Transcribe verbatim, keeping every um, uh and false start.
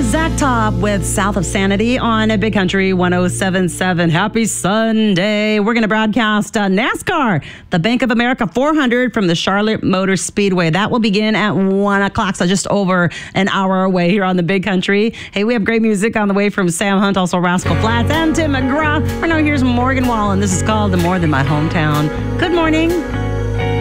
Zach Top with South of Sanity on a Big Country one oh seven point seven. Happy Sunday. We're going to broadcast uh, NASCAR, the Bank of America four hundred from the Charlotte Motor Speedway. That will begin at one o'clock, so just over an hour away here on the Big Country. Hey, we have great music on the way from Sam Hunt, also Rascal Flatts, and Tim McGraw. For now, here's Morgan Wallen. This is called The More Than My Hometown. Good morning.